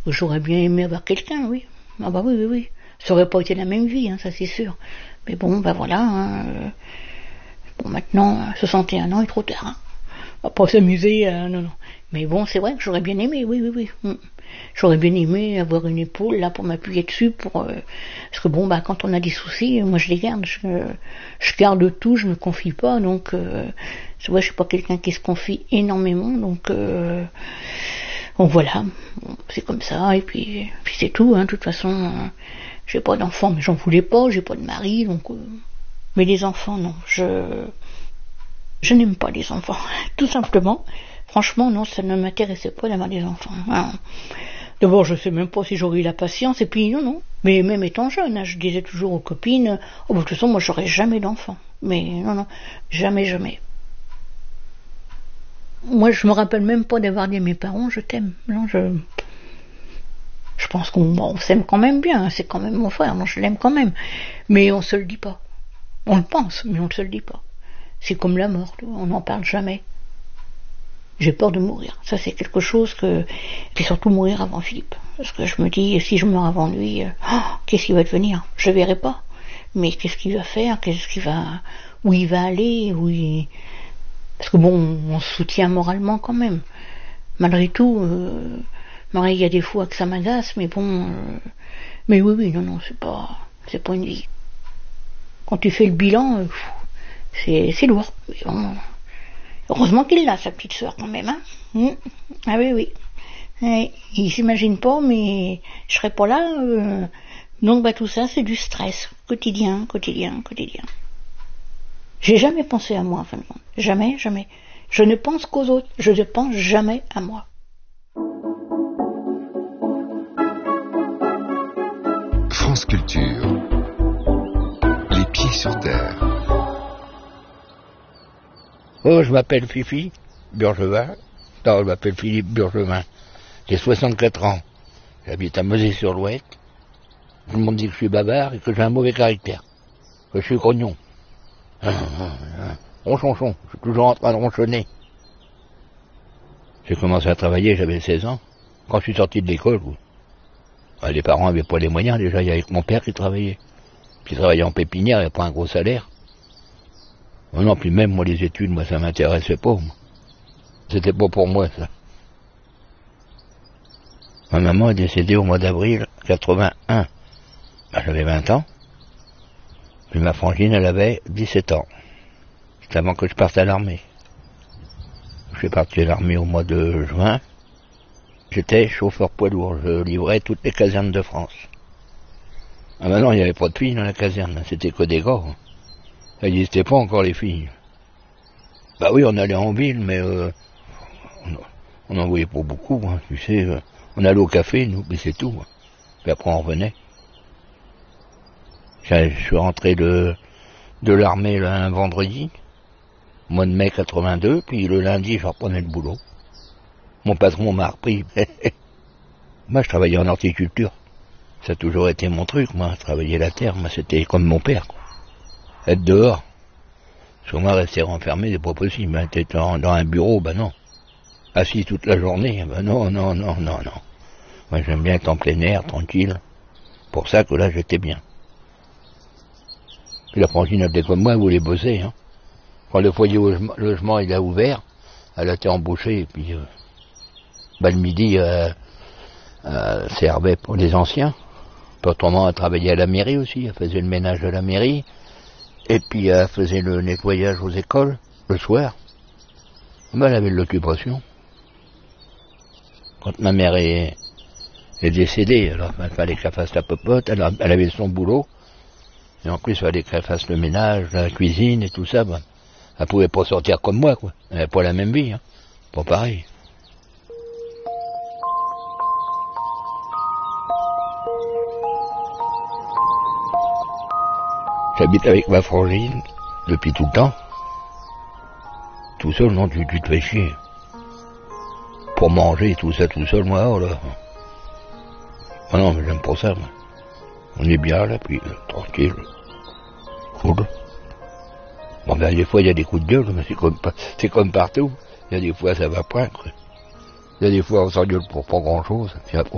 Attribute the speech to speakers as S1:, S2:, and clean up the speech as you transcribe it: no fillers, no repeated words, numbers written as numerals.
S1: J'aurais bien aimé avoir quelqu'un, oui. Ah bah oui, oui, oui. Ça aurait pas été la même vie, hein, ça c'est sûr. Mais bon, bah voilà. Hein, bon, maintenant, 61 ans est trop tard. Hein. On va pas s'amuser, non, non. Mais bon, c'est vrai que j'aurais bien aimé, oui, oui, oui. J'aurais bien aimé avoir une épaule là pour m'appuyer dessus, parce que bon, bah quand on a des soucis, moi je les garde, je garde tout, je me confie pas, donc c'est vrai, je suis pas quelqu'un qui se confie énormément, donc voilà, bon, c'est comme ça, et puis c'est tout, hein, de toute façon, j'ai pas d'enfants, mais j'en voulais pas, j'ai pas de mari, donc mais les enfants, non, je n'aime pas les enfants, tout simplement. Franchement, non, ça ne m'intéressait pas d'avoir des enfants. Hein. D'abord, je sais même pas si j'aurais eu la patience, et puis non, non. Mais même étant jeune, hein, je disais toujours aux copines, oh, de toute façon, moi, j'aurais jamais d'enfants. Mais non, non, jamais, jamais. Moi, je me rappelle même pas d'avoir dit à mes parents, je t'aime. Non, je pense qu'on s'aime quand même bien, hein, c'est quand même mon frère, non, je l'aime quand même. Mais on se le dit pas. On le pense, mais on ne se le dit pas. C'est comme la mort, on n'en parle jamais. J'ai peur de mourir. Ça, c'est quelque chose que... Et surtout mourir avant Philippe. Parce que je me dis, si je meurs avant lui, qu'est-ce qu'il va devenir? Je verrai pas. Mais qu'est-ce qu'il va faire? Où il va aller? Parce que bon, on se soutient moralement quand même. Malgré tout, il y a des fois que ça m'agace, mais bon... Mais oui, oui, non, non, c'est pas une vie. Quand tu fais le bilan, c'est lourd. Bon, heureusement qu'il l'a, sa petite sœur, quand même, hein. Ah oui, oui. Et, il s'imagine pas, mais je serais pas là. Donc, bah, tout ça, c'est du stress. Quotidien. J'ai jamais pensé à moi, en fin de compte. Jamais, jamais. Je ne pense qu'aux autres. Je ne pense jamais à moi.
S2: France Culture. Les pieds sur terre.
S3: Oh, je m'appelle Fifi Burgevin. Non, je m'appelle Philippe Burgevin. J'ai 64 ans. J'habite à Meuzé-sur-Louette. Tout le monde dit que je suis bavard et que j'ai un mauvais caractère. Que je suis grognon. Ronchonchon. Je suis toujours en train de ronchonner. J'ai commencé à travailler, j'avais 16 ans. Quand je suis sorti de l'école, les parents n'avaient pas les moyens. Déjà, il y avait mon père qui travaillait. Puis il travaillait en pépinière, il n'y avait pas un gros salaire. Non, puis même moi les études, moi ça m'intéressait pas. Moi. C'était pas pour moi ça. Ma maman est décédée au mois d'avril 81. Ben, j'avais 20 ans. Puis ma frangine, elle avait 17 ans. C'était avant que je parte à l'armée. Je suis parti à l'armée au mois de juin. J'étais chauffeur poids lourd. Je livrais toutes les casernes de France. Ah ben non, il n'y avait pas de filles dans la caserne. C'était que des gars. Ça n'existait pas encore les filles. Bah oui, on allait en ville, mais on n'en voyait pas beaucoup, hein, tu sais. On allait au café, nous, mais c'est tout. Hein. Puis après on revenait. Je suis rentré de l'armée un vendredi, au mois de mai 82, puis le lundi je reprenais le boulot. Mon patron m'a repris. Moi je travaillais en horticulture. Ça a toujours été mon truc, moi, travailler la terre, moi c'était comme mon père, quoi. Être dehors. Parce que moi, rester renfermé, c'est pas possible. Hein. T'es dans un bureau, ben non. Assis toute la journée, ben non. Moi, j'aime bien être en plein air, tranquille. Pour ça que là, j'étais bien. Puis la frangine était comme moi, elle voulait bosser. Hein. Quand le foyer au logement, il a ouvert, elle a été embauchée, et puis le midi, servait pour les anciens. Puis autrement, elle travaillait à la mairie aussi, elle faisait le ménage de la mairie. Et puis elle faisait le nettoyage aux écoles, le soir. Ben, elle avait de l'occupation. Quand ma mère est décédée, alors il fallait qu'elle fasse la popote, elle avait son boulot. Et en plus, il fallait qu'elle fasse le ménage, la cuisine et tout ça. Ben, elle pouvait pas sortir comme moi, quoi. Elle n'avait pas la même vie, hein. Pas pareil. J'habite avec ma frangine depuis tout le temps. Tout seul, non, tu te fais chier. Pour manger, tout ça, tout seul, moi, oh là. Ah non, mais j'aime pas ça, moi. On est bien là, puis tranquille. Cool. Bon, ben, des fois, il y a des coups de gueule, mais c'est comme partout. Il y a des fois, ça va point, quoi. Il y a des fois, on s'engueule pour pas grand-chose.